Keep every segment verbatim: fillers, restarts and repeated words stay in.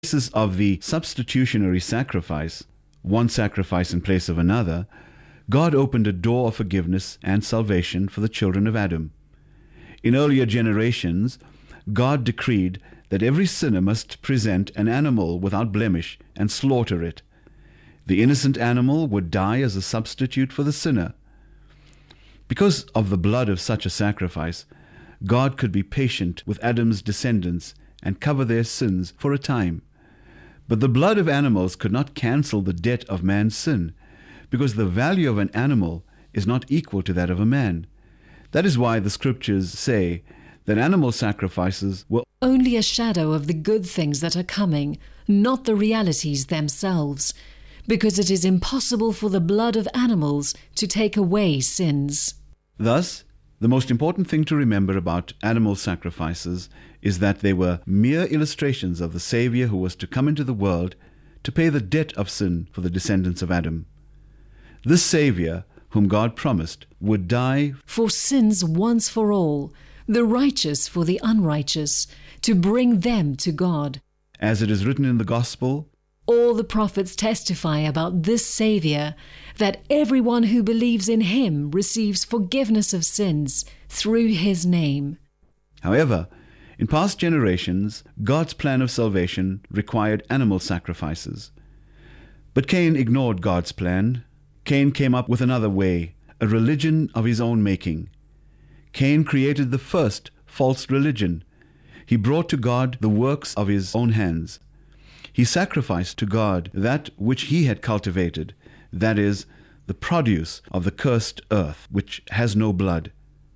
basis of the substitutionary sacrifice, one sacrifice in place of another, God opened a door of forgiveness and salvation for the children of Adam. In earlier generations, God decreed that every sinner must present an animal without blemish and slaughter it. The innocent animal would die as a substitute for the sinner. Because of the blood of such a sacrifice, God could be patient with Adam's descendants and cover their sins for a time. But the blood of animals could not cancel the debt of man's sin, because the value of an animal is not equal to that of a man. That is why the scriptures say that animal sacrifices were only a shadow of the good things that are coming, not the realities themselves, because it is impossible for the blood of animals to take away sins. Thus, the most important thing to remember about animal sacrifices is that they were mere illustrations of the Savior who was to come into the world to pay the debt of sin for the descendants of Adam. This Savior, whom God promised, would die for sins once for all, the righteous for the unrighteous, to bring them to God. As it is written in the Gospel, all the prophets testify about this Savior, that everyone who believes in him receives forgiveness of sins through his name. However, in past generations, God's plan of salvation required animal sacrifices. But Cain ignored God's plan. Cain came up with another way, a religion of his own making. Cain created the first false religion. He brought to God the works of his own hands. He sacrificed to God that which he had cultivated, that is, the produce of the cursed earth, which has no blood.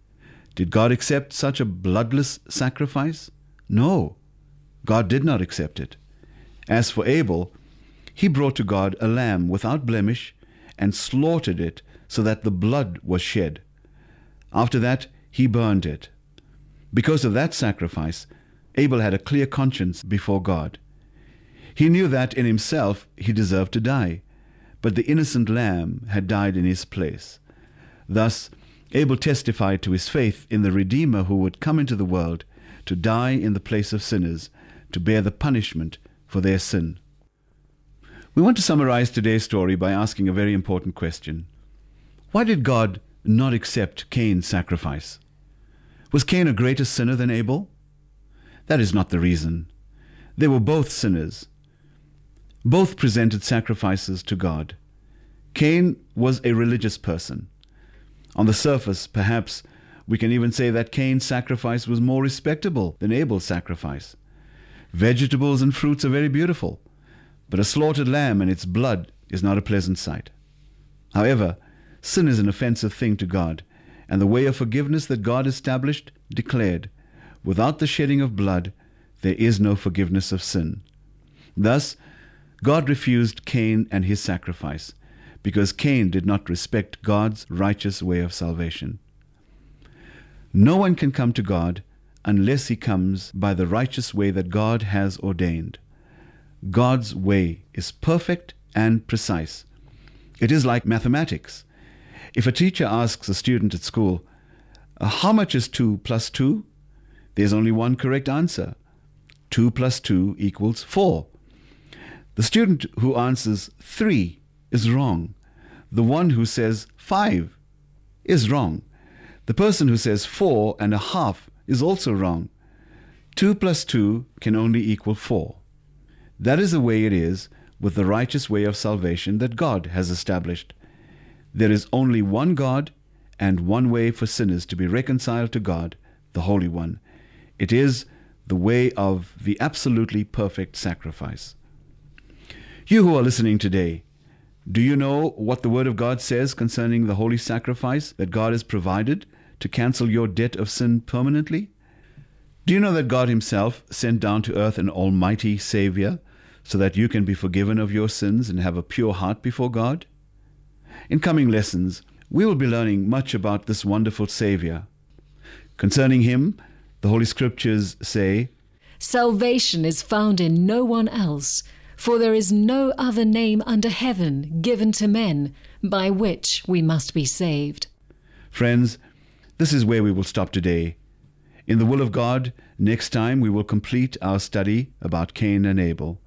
Did God accept such a bloodless sacrifice? No, God did not accept it. As for Abel, he brought to God a lamb without blemish and slaughtered it so that the blood was shed. After that, he burned it. Because of that sacrifice, Abel had a clear conscience before God. He knew that in himself he deserved to die, but the innocent lamb had died in his place. Thus, Abel testified to his faith in the Redeemer who would come into the world to die in the place of sinners, to bear the punishment for their sin. We want to summarize today's story by asking a very important question. Why did God not accept Cain's sacrifice? Was Cain a greater sinner than Abel? That is not the reason. They were both sinners. Both presented sacrifices to God. Cain was a religious person. On the surface, perhaps, we can even say that Cain's sacrifice was more respectable than Abel's sacrifice. Vegetables and fruits are very beautiful, but a slaughtered lamb and its blood is not a pleasant sight. However, sin is an offensive thing to God, and the way of forgiveness that God established declared, without the shedding of blood, there is no forgiveness of sin. Thus, God refused Cain and his sacrifice, because Cain did not respect God's righteous way of salvation. No one can come to God unless he comes by the righteous way that God has ordained. God's way is perfect and precise. It is like mathematics. If a teacher asks a student at school, how much is two plus two? There's only one correct answer. two plus two equals four. The student who answers three is wrong. The one who says five is wrong. The person who says four and a half is also wrong. two plus two can only equal four. That is the way it is with the righteous way of salvation that God has established. There is only one God and one way for sinners to be reconciled to God, the Holy One. It is the way of the absolutely perfect sacrifice. You who are listening today, do you know what the Word of God says concerning the holy sacrifice that God has provided to cancel your debt of sin permanently? Do you know that God himself sent down to earth an almighty Savior so that you can be forgiven of your sins and have a pure heart before God? In coming lessons, we will be learning much about this wonderful Savior. Concerning him, the Holy Scriptures say, "Salvation is found in no one else, for there is no other name under heaven given to men by which we must be saved." Friends, this is where we will stop today. In the will of God, next time we will complete our study about Cain and Abel.